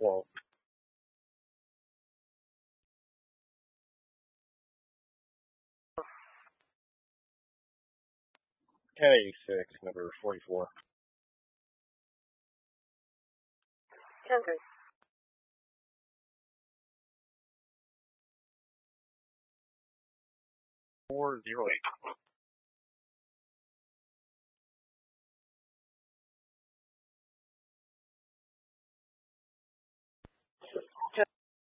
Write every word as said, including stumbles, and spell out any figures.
Well, ten eighty-six, number forty-four. Okay. four zero eight.